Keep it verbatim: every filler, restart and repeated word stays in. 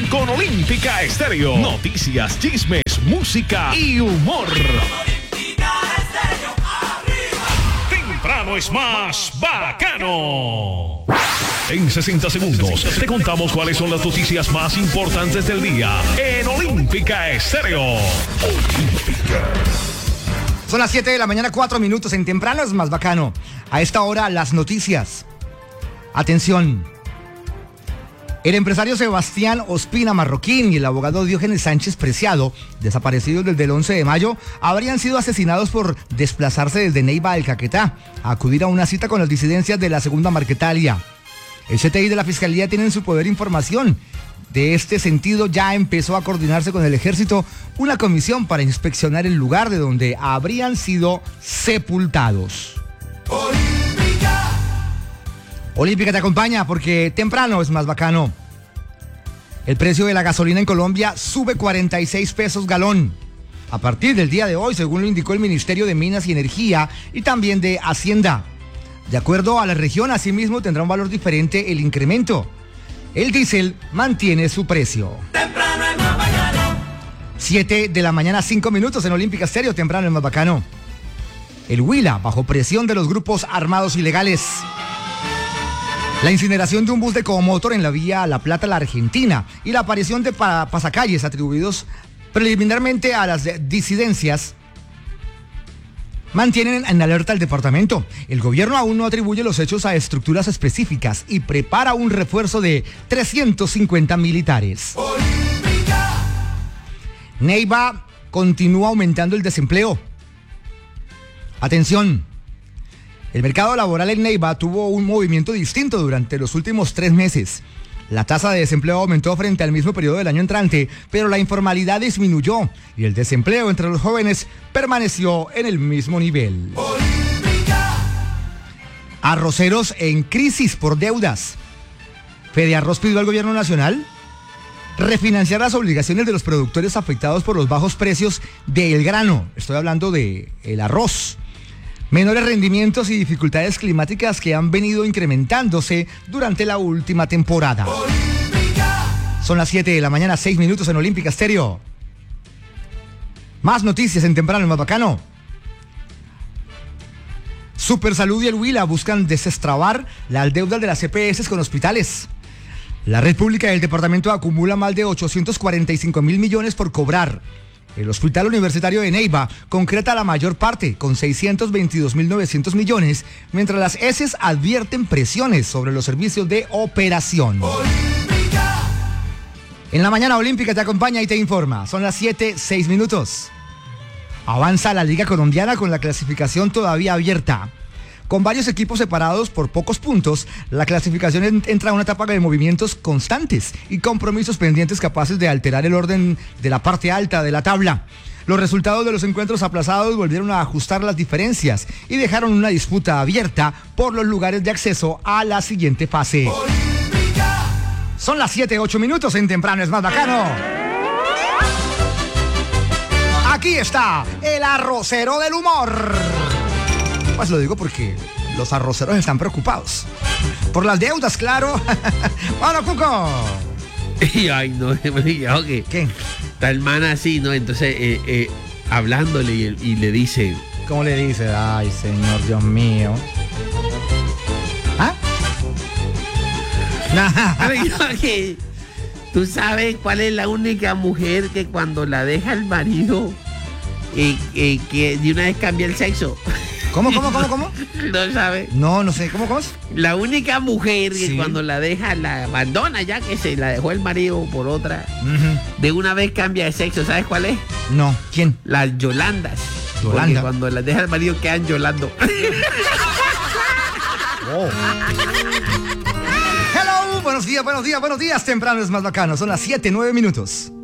con Olímpica Estéreo. Noticias, chismes, música y humor. Temprano es más bacano. En sesenta segundos te contamos cuáles son las noticias más importantes del día en Olímpica Estéreo. Olímpica. Son las siete de la mañana, cuatro minutos. En Temprano es más bacano. A esta hora, las noticias. Atención. El empresario Sebastián Ospina Marroquín y el abogado Diógenes Sánchez Preciado, desaparecidos desde el once de mayo, habrían sido asesinados por desplazarse desde Neiva al Caquetá a acudir a una cita con las disidencias de la segunda Marquetalia. El C T I de la Fiscalía tiene en su poder información. De este sentido, ya empezó a coordinarse con el Ejército una comisión para inspeccionar el lugar de donde habrían sido sepultados. Olímpica. Olímpica te acompaña porque temprano es más bacano. El precio de la gasolina en Colombia sube cuarenta y seis pesos galón. A partir del día de hoy, según lo indicó el Ministerio de Minas y Energía y también de Hacienda. De acuerdo a la región, asimismo tendrá un valor diferente el incremento. El diésel mantiene su precio. Temprano es más bacano. siete de la mañana, cinco minutos en Olímpica Estéreo. Temprano es más bacano. El Huila, bajo presión de los grupos armados ilegales. La incineración de un bus de Comotor en la vía La Plata, la Argentina, y la aparición de pa- pasacalles atribuidos preliminarmente a las disidencias mantienen en alerta al departamento. El gobierno aún no atribuye los hechos a estructuras específicas y prepara un refuerzo de trescientos cincuenta militares. Olímpica. Neiva continúa aumentando el desempleo. Atención. El mercado laboral en Neiva tuvo un movimiento distinto durante los últimos tres meses. La tasa de desempleo aumentó frente al mismo periodo del año entrante, pero la informalidad disminuyó y el desempleo entre los jóvenes permaneció en el mismo nivel. Olímpica. Arroceros en crisis por deudas. Fedearroz pidió al gobierno nacional refinanciar las obligaciones de los productores afectados por los bajos precios del grano. Estoy hablando de el arroz. Menores rendimientos y dificultades climáticas que han venido incrementándose durante la última temporada. Olímpica. Son las siete de la mañana, seis minutos en Olímpica Estéreo. Más noticias en Temprano y más bacano. Supersalud y el Huila buscan desestrabar las deudas de las E P S con hospitales. La red pública del departamento acumula más de ochocientos cuarenta y cinco mil millones por cobrar. El Hospital Universitario de Neiva concreta la mayor parte, con seiscientos veintidós mil novecientos millones, mientras las E S Es advierten presiones sobre los servicios de operación. Olímpica. En la mañana Olímpica te acompaña y te informa. Son las siete, seis minutos. Avanza la Liga Colombiana con la clasificación todavía abierta. Con varios equipos separados por pocos puntos, la clasificación entra a una etapa de movimientos constantes y compromisos pendientes capaces de alterar el orden de la parte alta de la tabla. Los resultados de los encuentros aplazados volvieron a ajustar las diferencias y dejaron una disputa abierta por los lugares de acceso a la siguiente fase. Olímpica. Son las siete, ocho minutos en Temprano es más bacano. Aquí está el arrocero del humor. Pues lo digo porque los arroceros están preocupados. Por las deudas, claro. ¡Bueno, Cuco! Y ay, no, ¿qué? ¿Qué? Está el man así, ¿no? Entonces, eh, eh, hablándole y, y le dice... ¿Cómo le dice? Ay, señor, Dios mío. ¿Ah? que ¿Tú sabes cuál es la única mujer que cuando la deja el marido, eh, eh, que de una vez cambia el sexo? ¿Cómo, cómo, cómo, cómo? ¿No sabes? No, no sé. ¿Cómo, cómo es? La única mujer que sí. cuando la deja, la abandona ya, que se la dejó el marido por otra, Uh-huh. de una vez cambia de sexo. ¿Sabes cuál es? No. ¿Quién? Las Yolandas. Yolanda. Porque cuando las deja el marido quedan yolando. Oh. Hello, buenos días, buenos días, buenos días. Temprano es más bacano. Son las siete, nueve minutos.